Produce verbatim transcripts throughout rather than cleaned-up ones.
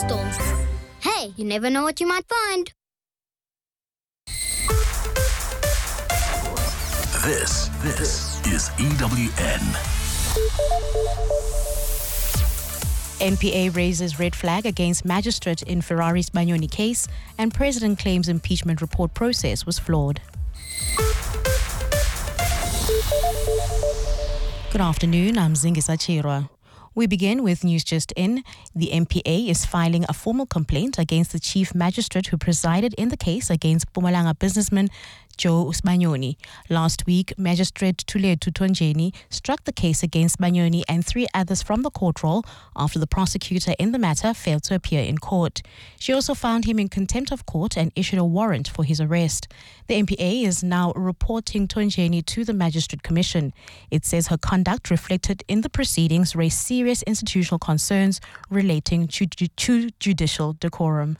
stores. Hey, you never know what you might find. This, this is E W N. N P A raises red flag against magistrate in Ferrari's Banyoni case, and president claims impeachment report process was flawed. Good afternoon, I'm Zingisa Chirwa. We begin with news just in. The N P A is filing a formal complaint against the chief magistrate who presided in the case against Mpumalanga businessman Joe Banyoni. Last week, Magistrate Tuletu Tonjeni struck the case against Banyoni and three others from the court roll after the prosecutor in the matter failed to appear in court. She also found him in contempt of court and issued a warrant for his arrest. The N P A is now reporting Tonjeni to the Magistrate Commission. It says her conduct reflected in the proceedings raised serious institutional concerns relating to, to judicial decorum.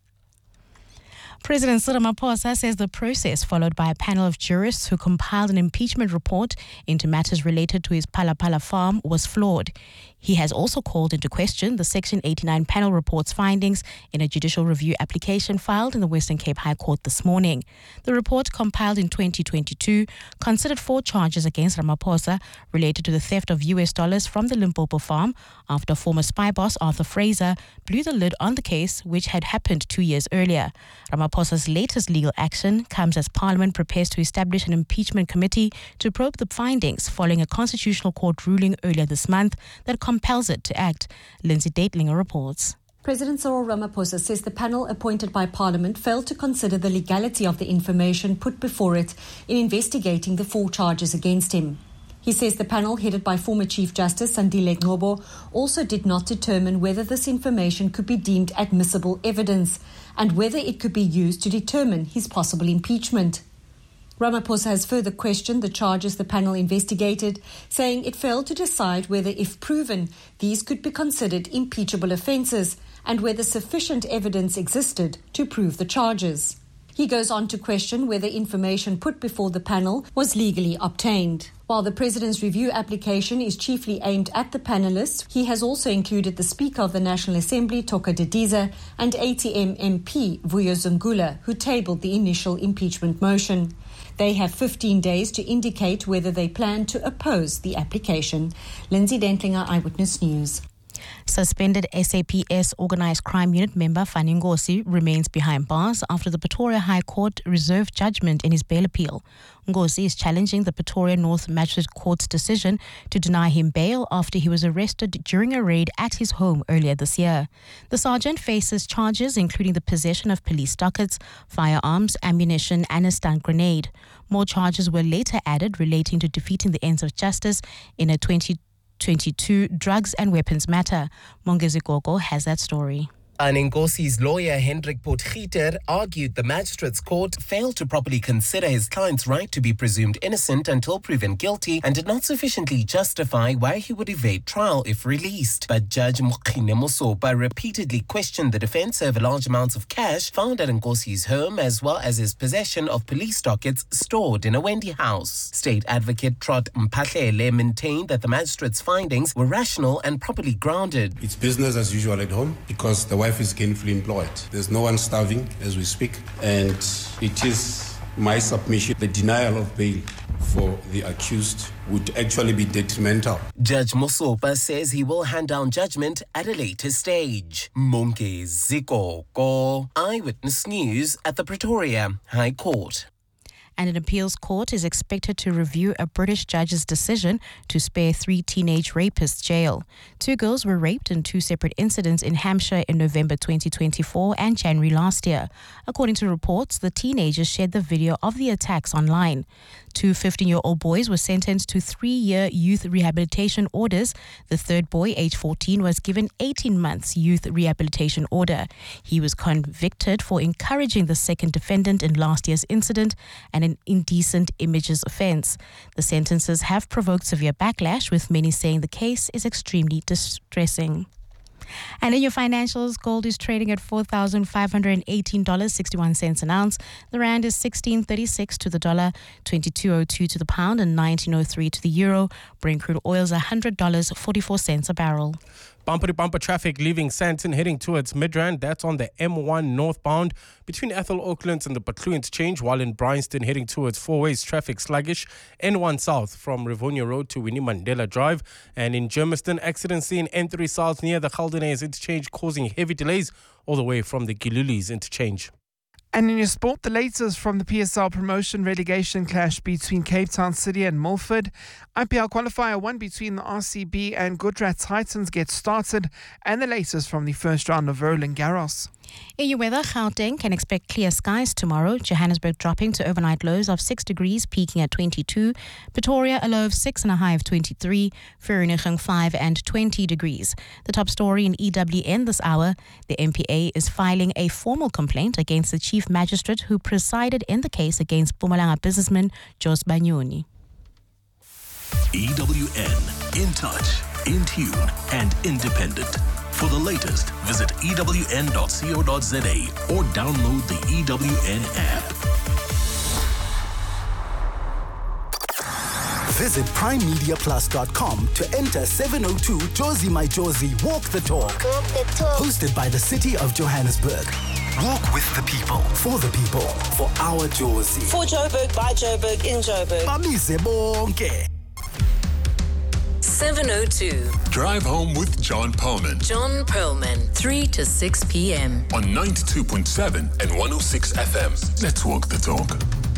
President Cyril Ramaphosa says the process followed by a panel of jurists who compiled an impeachment report into matters related to his Phala Phala farm was flawed. He has also called into question the Section eighty-nine panel report's findings in a judicial review application filed in the Western Cape High Court this morning. The report, compiled in twenty twenty-two, considered four charges against Ramaphosa related to the theft of U S dollars from the Limpopo farm after former spy boss Arthur Fraser blew the lid on the case, which had happened two years earlier. Ramaphosa's latest legal action comes as Parliament prepares to establish an impeachment committee to probe the findings following a constitutional court ruling earlier this month that compels it to act. Lindsay Datlinger reports. President Cyril Ramaphosa says the panel appointed by Parliament failed to consider the legality of the information put before it in investigating the four charges against him. He says the panel, headed by former Chief Justice Sandile Ngcobo, also did not determine whether this information could be deemed admissible evidence and whether it could be used to determine his possible impeachment. Ramaphosa has further questioned the charges the panel investigated, saying it failed to decide whether, if proven, these could be considered impeachable offences and whether sufficient evidence existed to prove the charges. He goes on to question whether information put before the panel was legally obtained. While the President's review application is chiefly aimed at the panelists, he has also included the Speaker of the National Assembly, Toka Didiza, and A T M M P, Vuyo Zungula, who tabled the initial impeachment motion. They have fifteen days to indicate whether they plan to oppose the application. Lindsay Dentlinger, Eyewitness News. Suspended S A P S Organised Crime Unit member Fani Ngosi remains behind bars after the Pretoria High Court reserved judgment in his bail appeal. Ngosi is challenging the Pretoria North Magistrate Court's decision to deny him bail after he was arrested during a raid at his home earlier this year. The sergeant faces charges including the possession of police dockets, firearms, ammunition and a stun grenade. More charges were later added relating to defeating the ends of justice in a twenty twenty-two drugs and weapons matter. Mongezi Gogo has that story. Ngosi's lawyer Hendrik Potgieter argued the magistrate's court failed to properly consider his client's right to be presumed innocent until proven guilty and did not sufficiently justify why he would evade trial if released. But Judge Mokhine Mosopa repeatedly questioned the defense over large amounts of cash found at Ngosi's home as well as his possession of police dockets stored in a Wendy house. State Advocate Trot Mphahlele maintained that the magistrate's findings were rational and properly grounded. It's business as usual at home because the wife is gainfully employed. There's no one starving as we speak, and it is my submission the denial of bail for the accused would actually be detrimental. Judge Mosopa says he will hand down judgment at a later stage. Mongezi Gogo, Eyewitness News at the Pretoria High Court. And an appeals court is expected to review a British judge's decision to spare three teenage rapists jail. Two girls were raped in two separate incidents in Hampshire in November twenty twenty-four and January last year. According to reports, the teenagers shared the video of the attacks online. Two fifteen-year-old boys were sentenced to three-year youth rehabilitation orders. The third boy, age fourteen, was given eighteen months youth rehabilitation order. He was convicted for encouraging the second defendant in last year's incident and an indecent images offence. The sentences have provoked severe backlash, with many saying the case is extremely distressing. And in your financials, gold is trading at four thousand five hundred eighteen dollars and sixty-one cents an ounce. The rand is sixteen thirty-six to the dollar, twenty-two oh two to the pound, and nineteen oh three to the euro. Brent crude oil is one hundred dollars and forty-four cents a barrel. Bumper-to-bumper traffic leaving Sandton heading towards Midrand. That's on the M one northbound between Ethel Oaklands and the Butlu interchange, while in Bryanston heading towards Four Ways, traffic sluggish. N one south from Rivonia Road to Winnie Mandela Drive. And in Germiston, accident scene N three south near the Galdenays interchange causing heavy delays all the way from the Gilulis interchange. And in your sport, the latest from the P S L promotion relegation clash between Cape Town City and Milford. I P L qualifier one between the R C B and Goodrat Titans gets started, and the latest from the first round of Roland Garros. In your weather, Gauteng can expect clear skies tomorrow. Johannesburg dropping to overnight lows of six degrees, peaking at twenty-two. Pretoria, a low of six and a high of twenty-three. Vereeniging, five and twenty degrees. The top story in E W N this hour, the M P A is filing a formal complaint against the chief magistrate who presided in the case against Mpumalanga businessman Jos Banyoni. E W N, in touch, in tune, and independent. For the latest, visit E W N dot co dot za or download the E W N app. Visit prime media plus dot com to enter seven oh two Josie My Josie Walk the Talk. Walk the talk. Hosted by the City of Johannesburg. Walk with the people, for the people, for our Josie. For Joburg, by Joburg, in Joburg. Bamise bonke. seven oh two. Drive home with John Perlman. John Perlman, three to six p.m. On ninety-two point seven and one oh six F M. Let's walk the talk.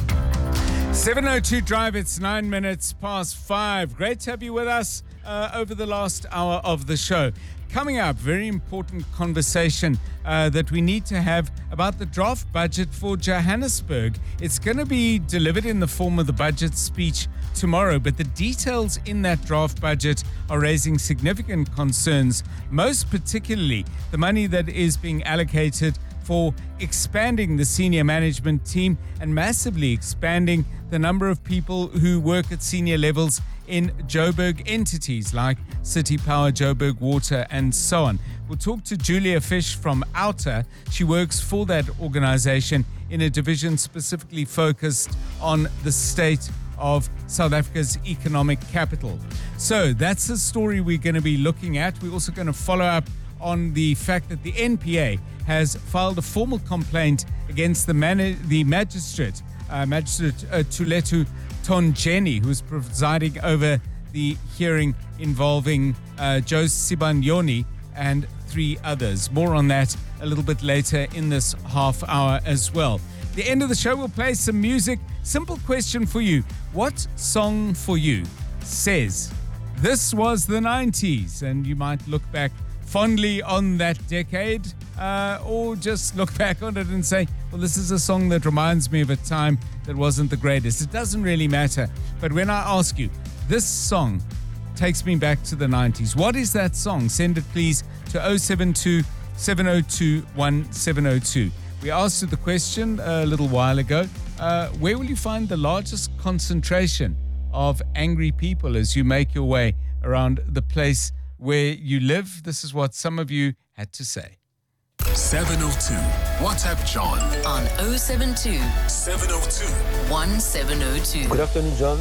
seven oh two Drive, it's nine minutes past five. Great to have you with us uh, over the last hour of the show. Coming up, very important conversation uh, that we need to have about the draft budget for Johannesburg. It's going to be delivered in the form of the budget speech tomorrow, but the details in that draft budget are raising significant concerns, most particularly the money that is being allocated for expanding the senior management team and massively expanding the number of people who work at senior levels in Joburg entities like City Power, Joburg Water, and so on. We'll talk to Julia Fish from Outer. She works for that organization in a division specifically focused on the state of South Africa's economic capital. So that's the story we're going to be looking at. We're also going to follow up on the fact that the N P A has filed a formal complaint against the, man- the magistrate, uh, Magistrate uh, Tuletu Tonjeni, who's presiding over the hearing involving uh, Jos Sibanyoni and three others. More on that a little bit later in this half hour as well. At the end of the show, we'll play some music. Simple question for you. What song for you says, this was the nineties? And you might look back fondly on that decade, uh, or just look back on it and say, well, this is a song that reminds me of a time that wasn't the greatest. It doesn't really matter. But when I ask you, this song takes me back to the nineties. What is that song? Send it please to oh seven two, seven oh two, one seven oh two. We asked you the question a little while ago, uh, where will you find the largest concentration of angry people as you make your way around the place where you live? This is what some of you had to say. seven oh two. WhatsApp John. On oh seven two, seven oh two, one seven oh two. Good afternoon, John.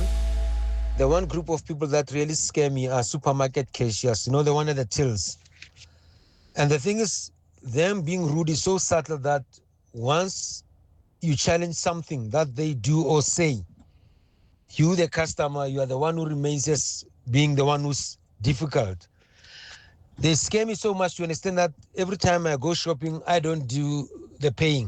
The one group of people that really scare me are supermarket cashiers, you know, the one at the tills. And the thing is, them being rude is so subtle that once you challenge something that they do or say, you, the customer, you are the one who remains as being the one who's difficult. They scare me so much to understand that every time I go shopping, I don't do the paying.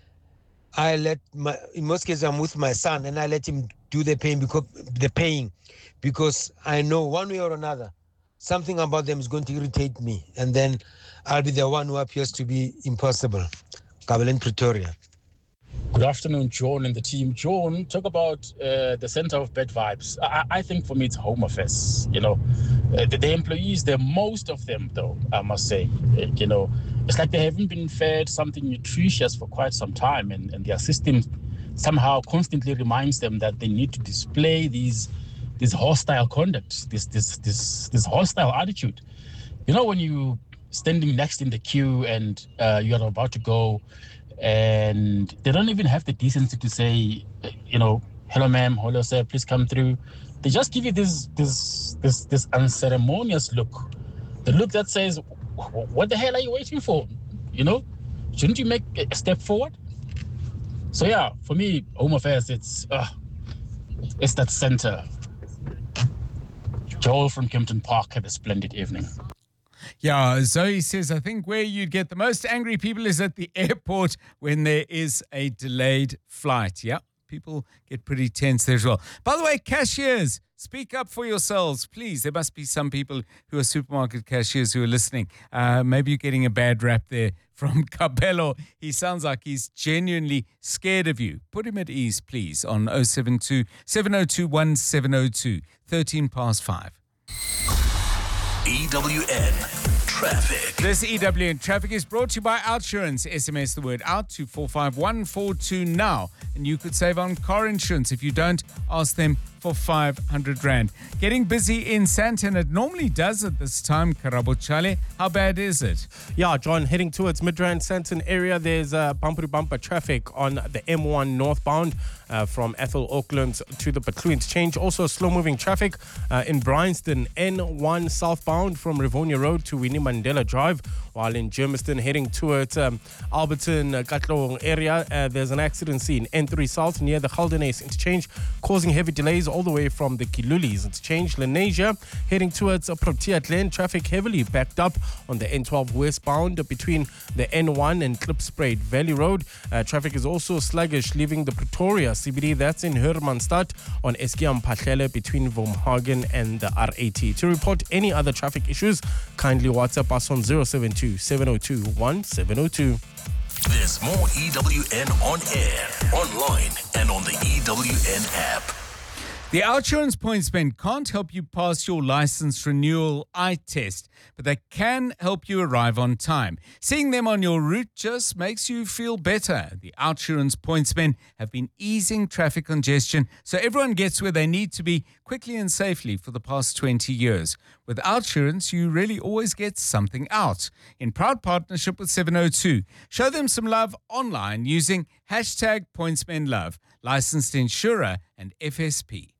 I let my, in most cases, I'm with my son and I let him do the paying because the paying, because I know one way or another, something about them is going to irritate me. And then I'll be the one who appears to be impossible. Kabelen, Pretoria. Good afternoon, John and the team. John, talk about uh, the center of bad vibes. I, I think for me, it's Home Affairs. You know, uh, the, the employees, the most of them, though, I must say, uh, you know, it's like they haven't been fed something nutritious for quite some time, and, and their system somehow constantly reminds them that they need to display these these hostile conduct, this this this this hostile attitude. You know, when you standing next in the queue and uh, you are about to go, and they don't even have the decency to say, you know, hello ma'am, hello sir, please come through. They just give you this this this this unceremonious look. The look that says, what the hell are you waiting for? You know, shouldn't you make a step forward? So yeah, for me, Home Affairs, it's uh, it's that center. Joel from Kempton Park had a splendid evening. Yeah, Zoe says, I think where you'd get the most angry people is at the airport when there is a delayed flight. Yeah, people get pretty tense there as well. By the way, cashiers, speak up for yourselves, please. There must be some people who are supermarket cashiers who are listening. Uh, maybe you're getting a bad rap there from Cabello. He sounds like he's genuinely scared of you. Put him at ease, please, on oh seven two, seven oh two, one seven oh two, thirteen past five. E W N Traffic. This E W N Traffic is brought to you by Outsurance. S M S the word out to four five one four two now, and you could save on car insurance. If you don't, ask them for five hundred rand. Getting busy in Sandton. It normally does at this time, Karabo Chale. How bad is it? Yeah, John, heading towards Midrand Sandton area, there's uh, bumper-to-bumper traffic on the M one northbound uh, from Ethel Oaklands to the Baclue interchange. Also slow-moving traffic uh, in Bryanston, N one southbound from Rivonia Road to Winnie Mandela Drive, while in Germiston heading towards um, Alberton, uh, Katlong area, uh, there's an accident scene, N three south near the Galdenes interchange, causing heavy delays all the way from the Kilulis interchange. Lenasia heading towards uh, Protea Glen, traffic heavily backed up on the N twelve westbound between the N one and Klipspruit Valley Road. Uh, traffic is also sluggish leaving the Pretoria C B D, that's in Hermanstad, on Eskiam Pahlele between Vomhagen and the R eighty. To report any other traffic issues, kindly WhatsApp us on zero seven two, seven oh two, one seven oh two. There's more E W N on air, online, and on the E W N app. The Outsurance Pointsmen can't help you pass your license renewal eye test, but they can help you arrive on time. Seeing them on your route just makes you feel better. The Outsurance Pointsmen have been easing traffic congestion so everyone gets where they need to be quickly and safely for the past twenty years. With Outsurance, you really always get something out. In proud partnership with seven oh two, show them some love online using hashtag PointsmenLove, licensed insurer and F S P.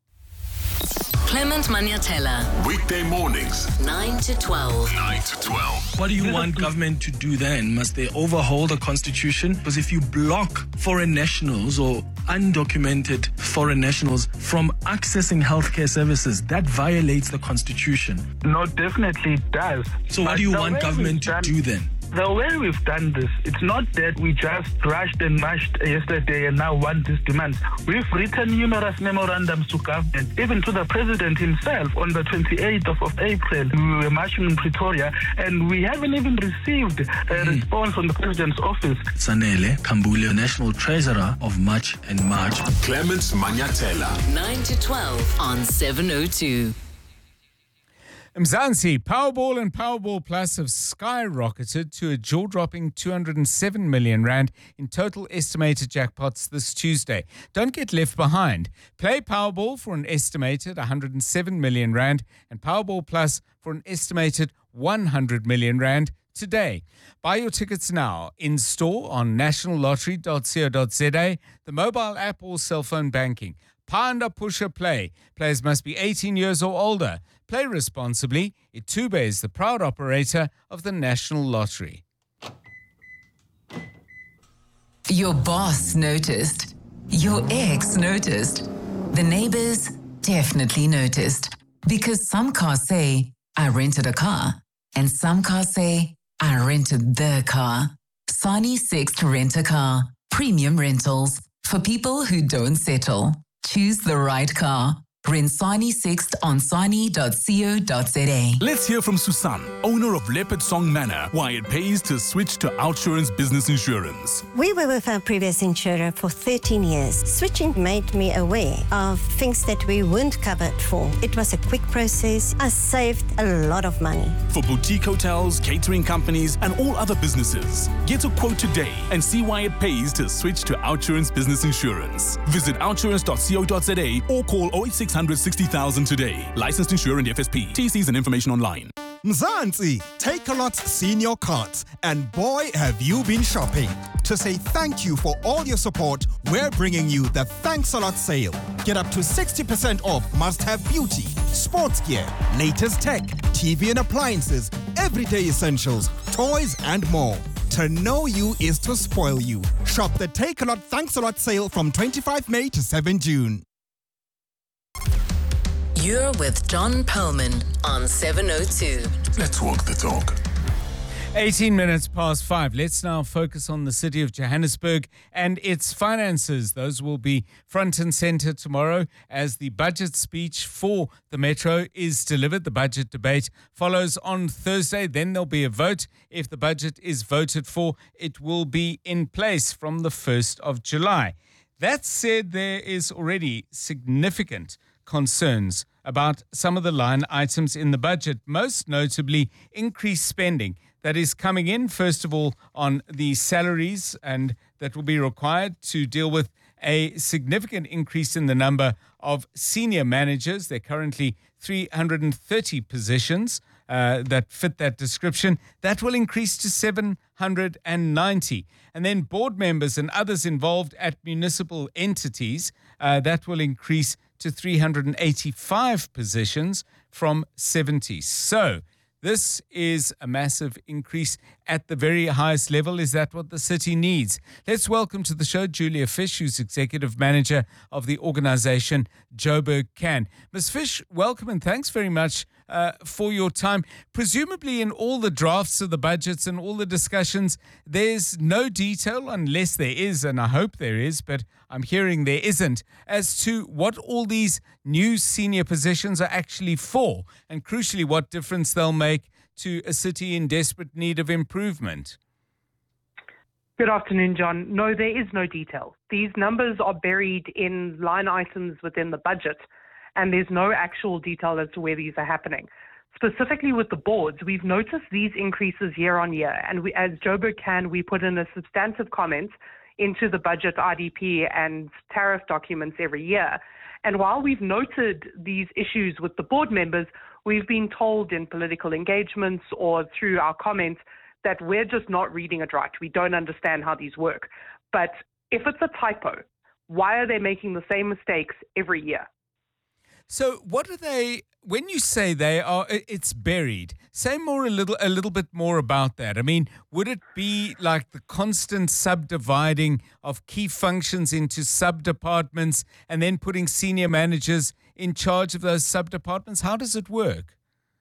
Clement Maniatella. Weekday mornings, nine to twelve. nine to twelve. What do you want government to do then? Must they overhaul the constitution? Because if you block foreign nationals or undocumented foreign nationals from accessing healthcare services, that violates the constitution. No, definitely it does. So what But do you the want way government to we've do then? The way we've done this, it's not that we just rushed and mashed yesterday and now want these demands. We've written numerous memorandums to government, even to the president himself on the twenty-eighth of, of April. We were marching in Pretoria and we haven't even received a mm. response from the president's office. Sanele Kambule, National Treasurer of March and March. Clements Maniatella. nine to twelve on seven oh two. Mzansi, Powerball and Powerball Plus have skyrocketed to a jaw-dropping two hundred seven million rand in total estimated jackpots this Tuesday. Don't get left behind. Play Powerball for an estimated one hundred seven million rand and Powerball Plus for an estimated one hundred million rand today. Buy your tickets now in store on national lottery dot co dot za, the mobile app or cell phone banking. Panda Pusher Play. Players must be eighteen years or older. Play responsibly. Itube is the proud operator of the National Lottery. Your boss noticed. Your ex noticed. The neighbors definitely noticed. Because some cars say, I rented a car. And some cars say, I rented the car. Sani Sixt Rent a Car. Premium rentals. For people who don't settle. Choose the right car. Rent Sani Sixt on sani dot co dot za. Let's hear from Susan, owner of Leopard Song Manor, why it pays to switch to Outsurance Business Insurance. We were with our previous insurer for thirteen years. Switching made me aware of things that we weren't covered for. It was a quick process. I saved a lot of money. For boutique hotels, catering companies, and all other businesses, get a quote today and see why it pays to switch to Outsurance Business Insurance. Visit outsurance dot co dot za or call oh eight six hundred sixty thousand today. Licensed insurer and F S P. T Cs and information online. Mzansi, Takealot's senior cards, and boy have you been shopping. To say thank you for all your support, we're bringing you the Thanks a Lot sale. Get up to sixty percent off must-have beauty, sports gear, latest tech, T V and appliances, everyday essentials, toys and more. To know you is to spoil you. Shop the Takealot Thanks a Lot sale from twenty-fifth May to seventh June. You're with John Perlman on seven oh two. Let's walk the talk. eighteen minutes past five. Let's now focus on the city of Johannesburg and its finances. Those will be front and center tomorrow as the budget speech for the metro is delivered. The budget debate follows on Thursday. Then there'll be a vote. If the budget is voted for, it will be in place from the first of July. That said, there is already significant concerns about some of the line items in the budget, most notably increased spending that is coming in, first of all, on the salaries, and that will be required to deal with a significant increase in the number of senior managers. There are currently three hundred thirty positions uh, that fit that description. That will increase to seven hundred ninety. And then board members and others involved at municipal entities, uh, that will increase to three hundred eighty-five positions from seventy. So this is a massive increase at the very highest level. Is that what the city needs? Let's welcome to the show Julia Fish, who's Executive Manager of the organization Joburg Can. Miz Fish, welcome and thanks very much uh, for your time. Presumably in all the drafts of the budgets and all the discussions, there's no detail, unless there is, and I hope there is, but I'm hearing there isn't, as to what all these new senior positions are actually for, and crucially what difference they'll make to a city in desperate need of improvement. Good afternoon, John. No, there is no detail. These numbers are buried in line items within the budget, and there's no actual detail as to where these are happening. Specifically with the boards, we've noticed these increases year on year, and we, as Joburg Can, we put in a substantive comment into the budget I D P and tariff documents every year. And while we've noted these issues with the board members, we've been told in political engagements or through our comments that we're just not reading it right. We don't understand how these work. But if it's a typo, why are they making the same mistakes every year? So what are they, when you say they are, it's buried, say more a little, a little bit more about that. I mean, would it be like the constant subdividing of key functions into sub-departments and then putting senior managers in charge of those sub-departments? How does it work?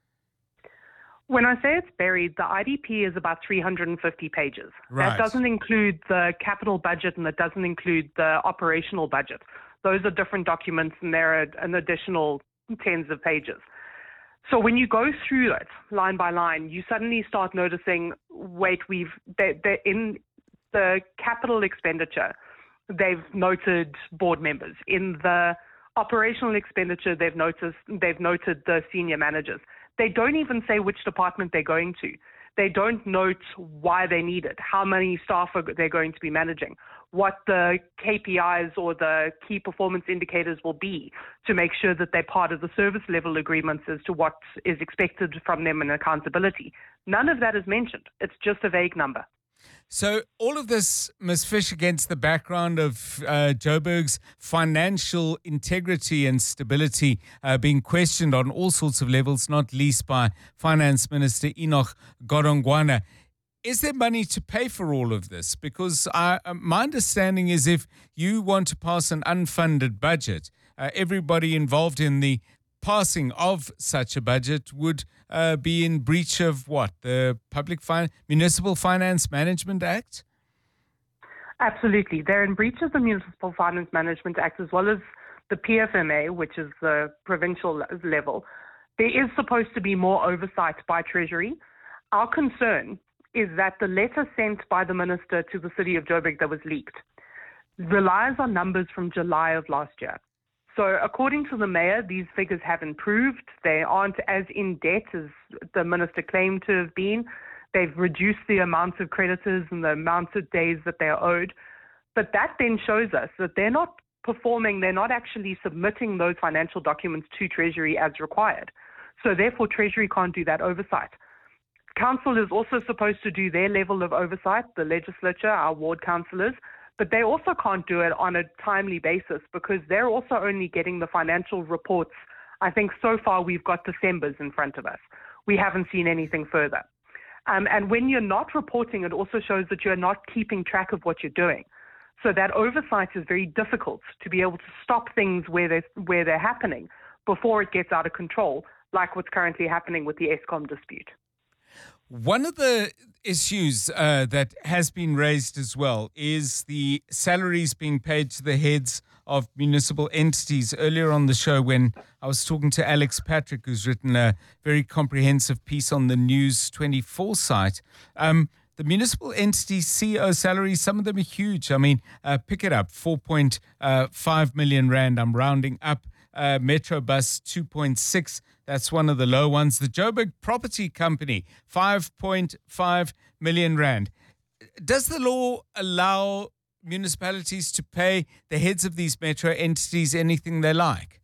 When I say it's buried, the I D P is about three hundred fifty pages. Right. That doesn't include the capital budget and that doesn't include the operational budget. Those are different documents and they're an additional tens of pages. So when you go through it line by line, you suddenly start noticing, wait, we've they, they're in the capital expenditure, they've noted board members. In the operational expenditure, they've noticed they've noted the senior managers. They don't even say which department they're going to. They don't note why they need it, how many staff are they're going to be managing, what the K P Is or the key performance indicators will be to make sure that they're part of the service level agreements as to what is expected from them in accountability. None of that is mentioned. It's just a vague number. So all of this, Miz Fish, against the background of uh, Joburg's financial integrity and stability uh, being questioned on all sorts of levels, not least by Finance Minister Enoch Godongwana. Is there money to pay for all of this? Because I, uh, my understanding is if you want to pass an unfunded budget, uh, everybody involved in the passing of such a budget would uh, be in breach of what? The Public fin- Municipal Finance Management Act? Absolutely. They're in breach of the Municipal Finance Management Act as well as the P F M A, which is the provincial level. There is supposed to be more oversight by Treasury. Our concern is that the letter sent by the Minister to the City of Joburg that was leaked relies on numbers from July of last year. So according to the mayor, these figures have improved. They aren't as in debt as the minister claimed to have been. They've reduced the amounts of creditors and the amounts of days that they are owed. But that then shows us that they're not performing, they're not actually submitting those financial documents to Treasury as required. So therefore, Treasury can't do that oversight. Council is also supposed to do their level of oversight, the legislature, our ward councillors, but they also can't do it on a timely basis because they're also only getting the financial reports. I think so far we've got December's in front of us. We haven't seen anything further. Um, and when you're not reporting, it also shows that you're not keeping track of what you're doing. So that oversight is very difficult to be able to stop things where they're, where they're happening before it gets out of control, like what's currently happening with the Eskom dispute. One of the issues uh, that has been raised as well is the salaries being paid to the heads of municipal entities. Earlier on the show, when I was talking to Alex Patrick, who's written a very comprehensive piece on the News twenty-four site, um, the municipal entity C E O salaries, some of them are huge. I mean, uh, pick it up, four point five million rand. I'm rounding up. Uh, Metrobus, two point six. That's one of the low ones. The Joburg Property Company, five point five million rand. Does the law allow municipalities to pay the heads of these metro entities anything they like?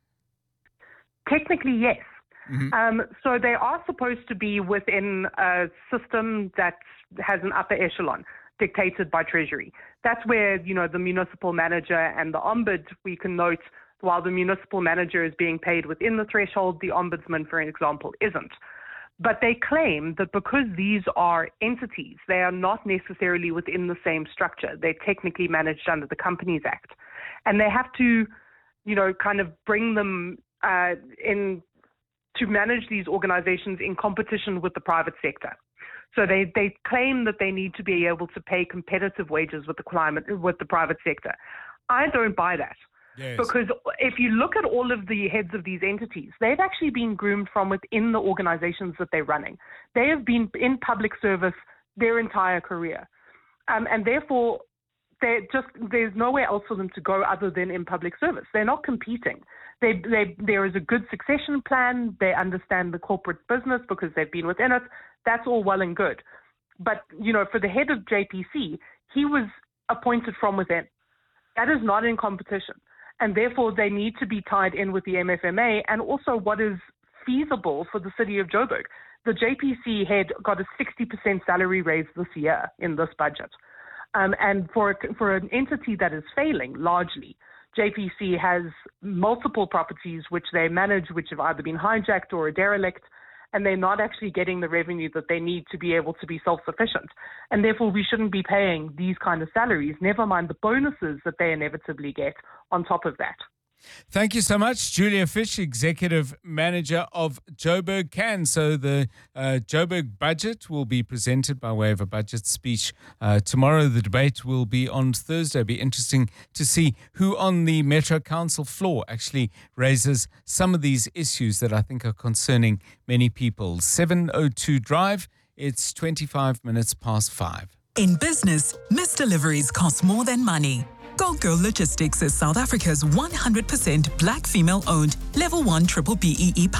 Technically, yes. Mm-hmm. Um, so they are supposed to be within a system that has an upper echelon dictated by Treasury. That's where, you know, the municipal manager and the ombud, we can note, while the municipal manager is being paid within the threshold, the ombudsman, for example, isn't. But they claim that because these are entities, they are not necessarily within the same structure. They're technically managed under the Companies Act. And they have to, you know, kind of bring them uh, in to manage these organizations in competition with the private sector. So they, they claim that they need to be able to pay competitive wages with the climate, with the private sector. I don't buy that. Yes. Because if you look at all of the heads of these entities, they've actually been groomed from within the organizations that they're running. They have been in public service their entire career. Um, and therefore, they're just, there's nowhere else for them to go other than in public service. They're not competing. They, they, there is a good succession plan. They understand the corporate business because they've been within it. That's all well and good. But, you know, for the head of J P C, he was appointed from within. That is not in competition. And therefore, they need to be tied in with the M F M A and also what is feasible for the city of Joburg. The J P C head got a sixty percent salary raise this year in this budget. Um, and for, a, for an entity that is failing largely, J P C has multiple properties which they manage, which have either been hijacked or are derelict, and they're not actually getting the revenue that they need to be able to be self-sufficient. And therefore, we shouldn't be paying these kind of salaries, never mind the bonuses that they inevitably get on top of that. Thank you so much, Julia Fish, Executive Manager of Joburg Can. So the uh, Joburg budget will be presented by way of a budget speech uh, tomorrow. The debate will be on Thursday. It'll be interesting to see who on the Metro Council floor actually raises some of these issues that I think are concerning many people. seven oh two Drive, it's twenty-five minutes past five. In business, missed deliveries cost more than money. Gold Girl Logistics is South Africa's one hundred percent black female-owned Level one triple B E E